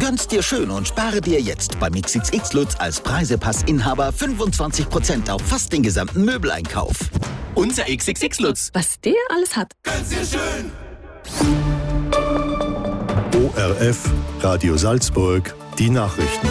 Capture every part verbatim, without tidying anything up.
Gönn's dir schön und spare dir jetzt beim X X X Lutz als Preisepass-Inhaber fünfundzwanzig Prozent auf fast den gesamten Möbeleinkauf. Unser X X X Lutz. Was der alles hat. Gönn's dir schön. O R F, Radio Salzburg, die Nachrichten.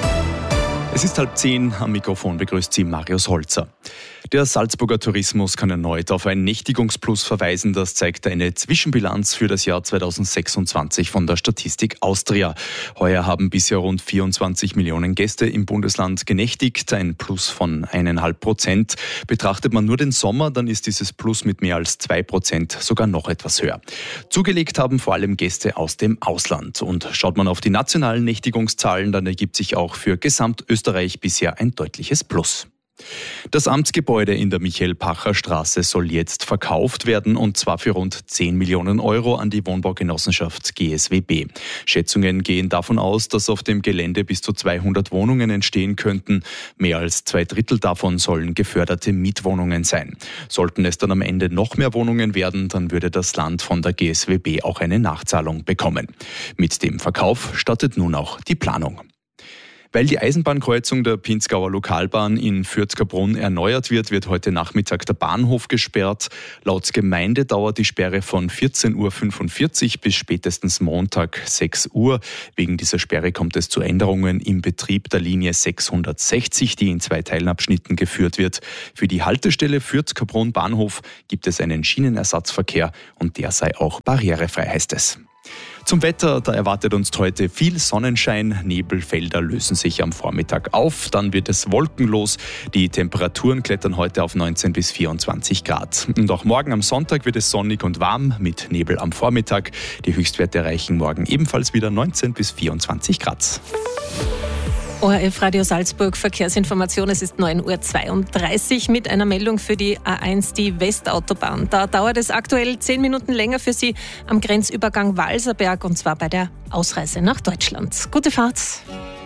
Es ist halb zehn, am Mikrofon begrüßt Sie Marius Holzer. Der Salzburger Tourismus kann erneut auf ein Nächtigungsplus verweisen. Das zeigt eine Zwischenbilanz für das Jahr zweitausendsechsundzwanzig von der Statistik Austria. Heuer haben bisher rund vierundzwanzig Millionen Gäste im Bundesland genächtigt, ein Plus von eineinhalb Prozent. Betrachtet man nur den Sommer, dann ist dieses Plus mit mehr als zwei Prozent sogar noch etwas höher. Zugelegt haben vor allem Gäste aus dem Ausland. Und schaut man auf die nationalen Nächtigungszahlen, dann ergibt sich auch für Gesamtösterreich bisher ein deutliches Plus. Das Amtsgebäude in der Michael-Pacher-Straße soll jetzt verkauft werden, und zwar für rund zehn Millionen Euro an die Wohnbaugenossenschaft G S W B. Schätzungen gehen davon aus, dass auf dem Gelände bis zu zweihundert Wohnungen entstehen könnten. Mehr als zwei Drittel davon sollen geförderte Mietwohnungen sein. Sollten es dann am Ende noch mehr Wohnungen werden, dann würde das Land von der G S W B auch eine Nachzahlung bekommen. Mit dem Verkauf startet nun auch die Planung. Weil die Eisenbahnkreuzung der Pinzgauer Lokalbahn in Fürth-Kabrunn erneuert wird, wird heute Nachmittag der Bahnhof gesperrt. Laut Gemeinde dauert die Sperre von vierzehn Uhr fünfundvierzig bis spätestens Montag sechs Uhr. Wegen dieser Sperre kommt es zu Änderungen im Betrieb der Linie sechshundertsechzig, die in zwei Teilabschnitten geführt wird. Für die Haltestelle Fürth-Kabrunn Bahnhof gibt es einen Schienenersatzverkehr, und der sei auch barrierefrei, heißt es. Zum Wetter, da erwartet uns heute viel Sonnenschein. Nebelfelder lösen sich am Vormittag auf, dann wird es wolkenlos. Die Temperaturen klettern heute auf neunzehn bis vierundzwanzig Grad. Und auch morgen am Sonntag wird es sonnig und warm mit Nebel am Vormittag. Die Höchstwerte erreichen morgen ebenfalls wieder neunzehn bis vierundzwanzig Grad. O R F Radio Salzburg Verkehrsinformation. Es ist neun Uhr zweiunddreißig mit einer Meldung für die A eins, die Westautobahn. Da dauert es aktuell zehn Minuten länger für Sie am Grenzübergang Walserberg, und zwar bei der Ausreise nach Deutschland. Gute Fahrt.